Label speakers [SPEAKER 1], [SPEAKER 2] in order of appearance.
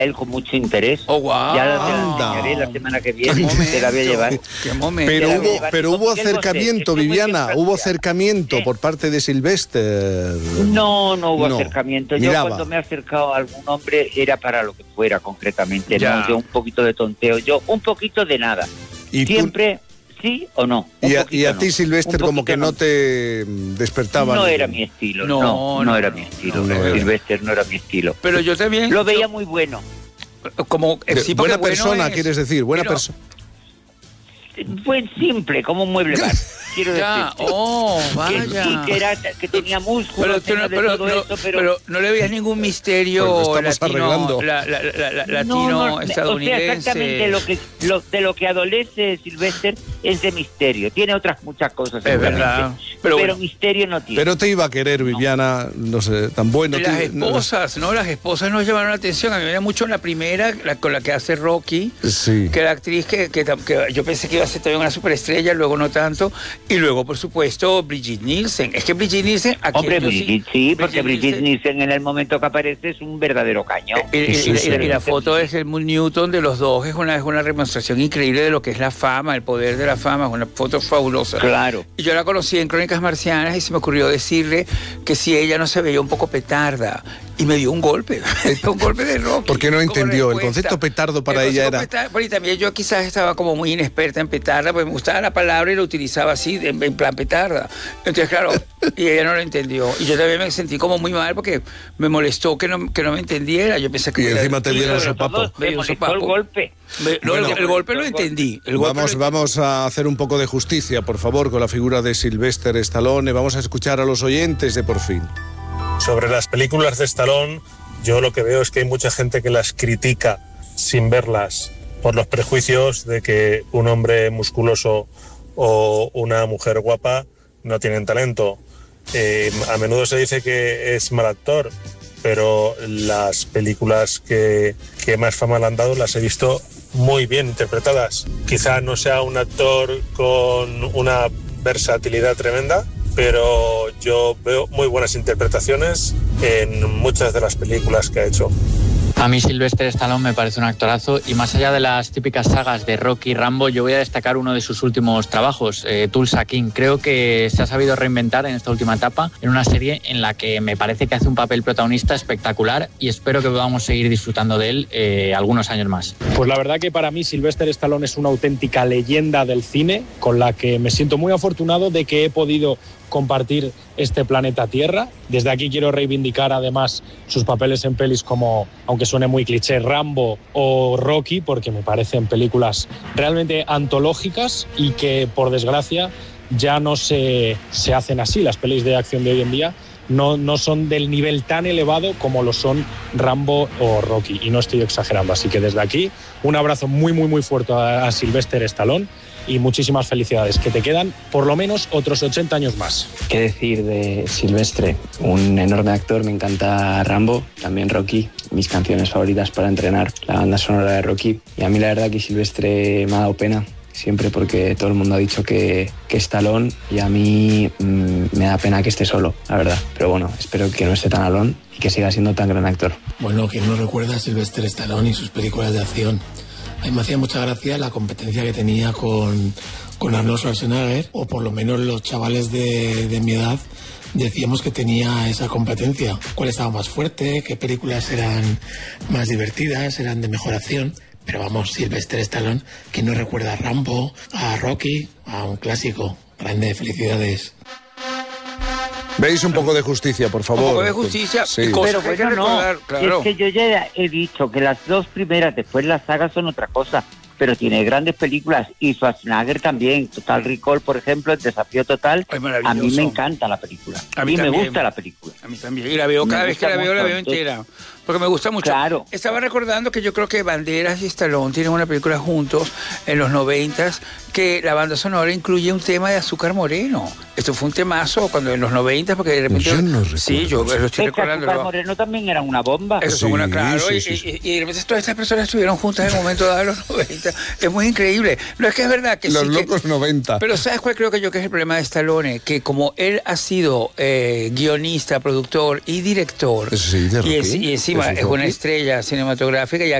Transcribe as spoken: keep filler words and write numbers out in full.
[SPEAKER 1] él con mucho interés.
[SPEAKER 2] Oh, wow.
[SPEAKER 1] Ya te la enseñaré la semana que viene, te la voy a llevar.
[SPEAKER 3] Qué momento. Pero hubo, pero hubo acercamiento, Viviana, hubo acercamiento ¿Eh? por parte de Sylvester.
[SPEAKER 1] No, no hubo no. acercamiento. Yo
[SPEAKER 3] Miraba.
[SPEAKER 1] cuando me he acercado a algún hombre era para lo que fuera concretamente, ya. no, yo un poquito de tonteo, yo un poquito de nada.
[SPEAKER 3] ¿Y
[SPEAKER 1] Siempre... Tú? ¿Sí o no?
[SPEAKER 3] Y a, y a ti, no. Sylvester, como que no, no te despertaba.
[SPEAKER 1] No era mi estilo, no, no, no, no era mi estilo. No, no Sylvester no era mi estilo.
[SPEAKER 2] Pero yo también...
[SPEAKER 1] Lo veía
[SPEAKER 2] yo,
[SPEAKER 1] muy bueno.
[SPEAKER 2] Como
[SPEAKER 3] sí, buena persona, bueno es, quieres decir, buena persona.
[SPEAKER 1] Fue simple, como un mueble más. Quiero
[SPEAKER 2] ya,
[SPEAKER 1] decirte.
[SPEAKER 2] Oh, vaya.
[SPEAKER 1] Que, sí, que, era, que tenía músculos,
[SPEAKER 2] pero, no, pero, no, esto, pero... pero no le veías ningún misterio
[SPEAKER 3] pues latino,
[SPEAKER 2] la, la, la, la, latino no, no, estadounidense.
[SPEAKER 1] O sea, exactamente lo que, lo, de lo que adolece Sylvester es de misterio. Tiene otras muchas cosas,
[SPEAKER 2] es verdad.
[SPEAKER 1] Pero, pero
[SPEAKER 2] bueno,
[SPEAKER 1] misterio no tiene.
[SPEAKER 3] Pero te iba a querer, Viviana, no, no sé, tan bueno.
[SPEAKER 2] Las
[SPEAKER 3] te,
[SPEAKER 2] esposas, ¿no? Las esposas nos llamaron la atención. A mí me da mucho la primera, la, con la que hace Rocky,
[SPEAKER 3] sí.
[SPEAKER 2] que la actriz que, que, que yo pensé que iba a ser también una superestrella, luego no tanto. Y luego, por supuesto, Brigitte Nielsen. Es que Brigitte Nielsen... Aquí
[SPEAKER 1] Hombre, Brigitte, sí, sí, porque Brigitte Nielsen, Nielsen en el momento que aparece es un verdadero cañón.
[SPEAKER 2] Y, y, sí, sí, y, y, y la foto es el Newton de los dos, es una, es una demostración increíble de lo que es la fama, el poder de la fama, es una foto fabulosa.
[SPEAKER 1] Claro.
[SPEAKER 2] Y yo la conocí en Crónicas Marcianas y se me ocurrió decirle que si ella no se veía un poco petarda. Y me dio un golpe, un golpe de Rocky.
[SPEAKER 3] Porque no entendió, el concepto petardo para ella era...
[SPEAKER 2] Petardo, y también yo quizás estaba como muy inexperta en petarda, porque me gustaba la palabra y la utilizaba así, en, en plan petarda. Entonces, claro, y ella no lo entendió. Y yo también me sentí como muy mal porque me molestó que no, que no me entendiera. Yo pensé que...
[SPEAKER 3] Y encima te dieron sopapo.
[SPEAKER 1] Me molestó el golpe.
[SPEAKER 2] Me, no, bueno, el, el golpe lo entendí. El golpe
[SPEAKER 3] vamos,
[SPEAKER 2] lo
[SPEAKER 3] vamos a hacer un poco de justicia, por favor, con la figura de Sylvester Stallone. Vamos a escuchar a los oyentes de Por Fin.
[SPEAKER 4] Sobre las películas de Stallone, yo lo que veo es que hay mucha gente que las critica sin verlas por los prejuicios de que un hombre musculoso o una mujer guapa no tienen talento. Eh, a menudo se dice que es mal actor, pero las películas que, que más fama le han dado las he visto muy bien interpretadas. Quizá no sea un actor con una versatilidad tremenda, pero yo veo muy buenas interpretaciones en muchas de las películas que ha hecho.
[SPEAKER 5] A mí Sylvester Stallone me parece un actorazo y más allá de las típicas sagas de Rocky y Rambo, yo voy a destacar uno de sus últimos trabajos, eh, Tulsa King. Creo que se ha sabido reinventar en esta última etapa en una serie en la que me parece que hace un papel protagonista espectacular y espero que podamos seguir disfrutando de él eh, algunos años más.
[SPEAKER 6] Pues la verdad que para mí Sylvester Stallone es una auténtica leyenda del cine con la que me siento muy afortunado de que he podido compartir este planeta Tierra. Desde aquí quiero reivindicar además sus papeles en pelis como, aunque suene muy cliché, Rambo o Rocky, porque me parecen películas realmente antológicas y que por desgracia ya no se, se hacen así. Las pelis de acción de hoy en día no, no son del nivel tan elevado como lo son Rambo o Rocky, y no estoy exagerando. Así que desde aquí un abrazo muy muy muy fuerte a, a Sylvester Stallone y muchísimas felicidades, que te quedan por lo menos otros ochenta años más.
[SPEAKER 7] ¿Qué decir de Sylvester? Un enorme actor, me encanta Rambo, también Rocky, mis canciones favoritas para entrenar, la banda sonora de Rocky. Y a mí la verdad que Sylvester me ha dado pena, siempre porque todo el mundo ha dicho que, que es Stallone, y a mí mmm, me da pena que esté solo, la verdad. Pero bueno, espero que no esté tan alone y que siga siendo tan gran actor.
[SPEAKER 8] Bueno, ¿quién no recuerda a Sylvester Stallone y sus películas de acción? A mí me hacía mucha gracia la competencia que tenía con, con Arnold Schwarzenegger, o por lo menos los chavales de, de mi edad decíamos que tenía esa competencia. ¿Cuál estaba más fuerte? ¿Qué películas eran más divertidas? ¿Eran de mejor acción? Pero vamos, Sylvester Stallone, que no recuerda a Rambo, a Rocky, a un clásico. Grande, felicidades.
[SPEAKER 3] Veis un poco de justicia, por favor.
[SPEAKER 2] Un poco de justicia.
[SPEAKER 3] Sí.
[SPEAKER 1] Pero bueno, no. Claro. Es que yo ya he dicho que las dos primeras, después las sagas son otra cosa. Pero tiene grandes películas, y Schwarzenegger también. Total Recall, por ejemplo, El Desafío Total. A mí me encanta la película. A mí, a mí me gusta la película.
[SPEAKER 2] A mí también. Y la veo, cada me vez que la veo, la veo entera. Porque me gusta mucho.
[SPEAKER 1] Claro.
[SPEAKER 2] Estaba recordando que yo creo que Banderas y Stallone tienen una película juntos en los noventas, que la banda sonora incluye un tema de Azúcar Moreno. Esto fue un temazo cuando en los noventas, porque de repente...
[SPEAKER 3] Yo no recuerdo.
[SPEAKER 2] Sí, yo lo estoy recordando.
[SPEAKER 1] Azúcar Moreno también era una bomba.
[SPEAKER 2] Eso
[SPEAKER 3] sí,
[SPEAKER 2] fue una, claro.
[SPEAKER 3] Sí,
[SPEAKER 2] sí,
[SPEAKER 3] y,
[SPEAKER 2] sí. Y, y de repente todas estas personas estuvieron juntas en un momento dado de los noventa. Es muy increíble. No es que es verdad que
[SPEAKER 3] los
[SPEAKER 2] sí.
[SPEAKER 3] Los locos
[SPEAKER 2] que,
[SPEAKER 3] noventa.
[SPEAKER 2] Pero ¿sabes cuál creo que yo que es el problema de Stallone? Que como él ha sido eh, guionista, productor y director.
[SPEAKER 3] Sí, de
[SPEAKER 2] y, es, y, es, buenísima, es una estrella cinematográfica. Ya